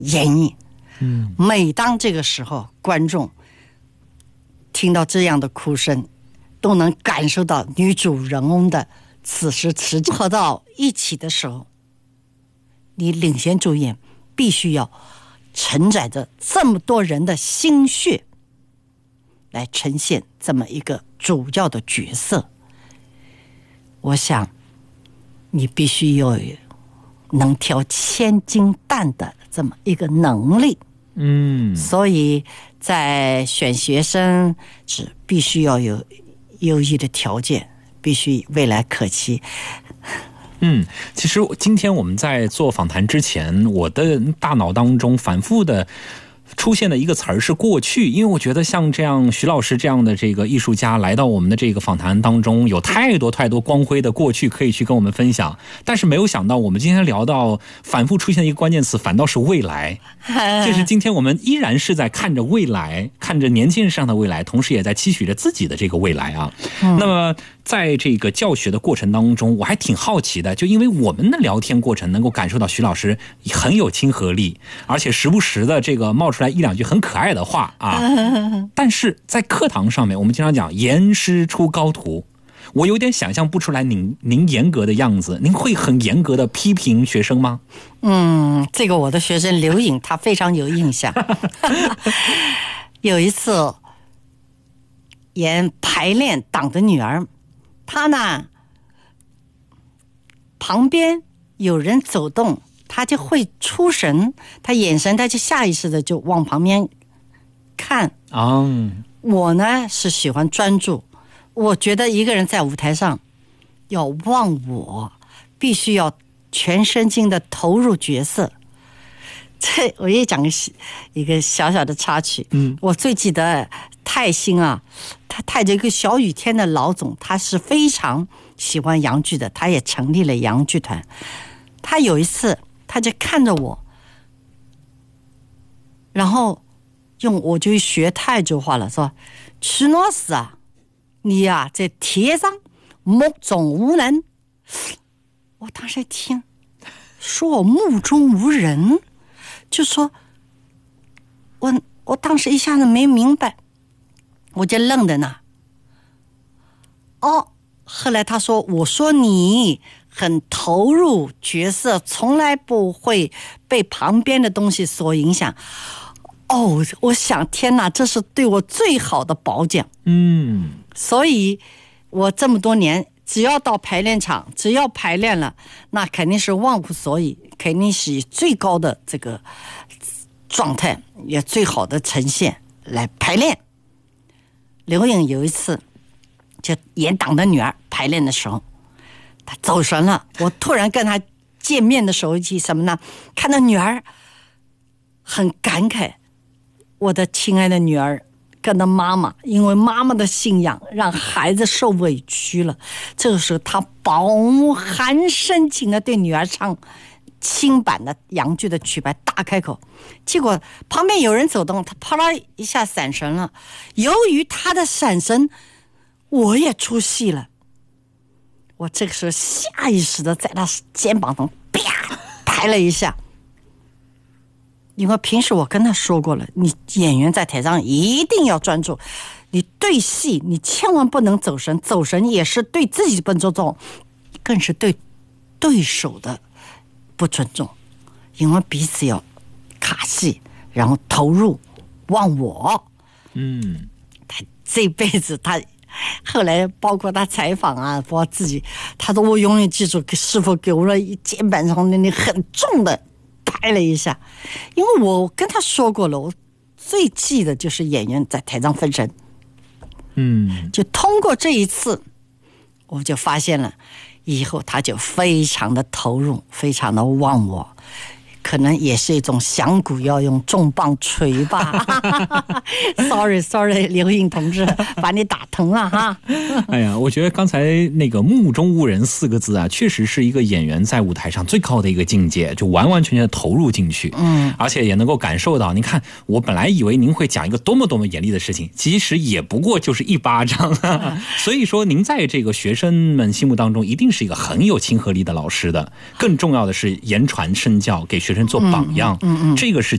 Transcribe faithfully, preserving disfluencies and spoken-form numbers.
演绎。嗯，每当这个时候，观众听到这样的哭声，都能感受到女主人翁的此时此刻合到一起的时候，你领衔主演必须要承载着这么多人的心血，来呈现这么一个主要的角色。我想，你必须有能挑千斤担的这么一个能力。嗯，所以在选学生是必须要有优异的条件，必须未来可期。 嗯，其实今天我们在做访谈之前，我的大脑当中反复的出现的一个词儿是过去，因为我觉得像这样徐老师这样的这个艺术家来到我们的这个访谈当中，有太多太多光辉的过去可以去跟我们分享，但是没有想到我们今天聊到反复出现的一个关键词反倒是未来，就是今天我们依然是在看着未来，看着年轻人上的未来，同时也在期许着自己的这个未来啊。嗯、那么在这个教学的过程当中，我还挺好奇的，就因为我们的聊天过程能够感受到徐老师很有亲和力，而且时不时的这个冒出来一两句很可爱的话啊。但是在课堂上面，我们经常讲严师出高徒，我有点想象不出来您您严格的样子，您会很严格的批评学生吗？ 嗯，这个我的学生刘颖他非常有印象。有一次演排练党的女儿，他呢旁边有人走动，他就会出神，他眼神他就下意识的就往旁边看。哦，我呢是喜欢专注，我觉得一个人在舞台上要忘我，必须要全身心的投入角色。这我也讲个一个小小的插曲。嗯，我最记得泰兴啊，他带着一个小雨天的老总，他是非常喜欢洋剧的，他也成立了洋剧团。他有一次他就看着我，然后用我就学泰州话了，说曲老师啊，你呀、啊、在天上目中无人。我当时一听说我目中无人，就说我我当时一下子没明白，我就愣在那。哦，后来他说，我说你很投入角色，从来不会被旁边的东西所影响。哦，我想天哪，这是对我最好的褒奖。嗯，所以我这么多年只要到排练场，只要排练了，那肯定是忘乎所以，肯定是以最高的这个状态，也最好的呈现来排练。刘颖有一次就演党的女儿排练的时候，他走神了，我突然跟他见面的时候是什么呢？看到女儿很感慨，我的亲爱的女儿跟着妈妈，因为妈妈的信仰让孩子受委屈了。这个时候他饱含深情的对女儿唱新版的洋剧的曲牌大开口，结果旁边有人走动，他啪啦一下闪神了。由于他的闪神，我也出戏了。我这个时候下意识的在他肩膀上啪拍了一下，因为平时我跟他说过了，你演员在台上一定要专注，你对戏你千万不能走神，走神也是对自己不尊重，更是对对手的不尊重，因为彼此要卡戏，然后投入忘我。嗯，他这辈子他后来包括他采访啊，包括自己，他说我永远记住师傅给我了肩膀上那里很重的拍了一下，因为我跟他说过了，我最记得就是演员在台上分神。嗯，就通过这一次，我就发现了，以后他就非常的投入，非常的忘我。可能也是一种响鼓要用重磅锤吧。sorry sorry 刘颖同志，把你打疼了哈。 哎呀，我觉得刚才那个目中无人四个字啊，确实是一个演员在舞台上最高的一个境界，就完完全全的投入进去。嗯，而且也能够感受到，您看我本来以为您会讲一个多么多么严厉的事情，其实也不过就是一巴掌。所以说您在这个学生们心目当中一定是一个很有亲和力的老师的，更重要的是言传身教，给学生做榜样。嗯嗯嗯，这个是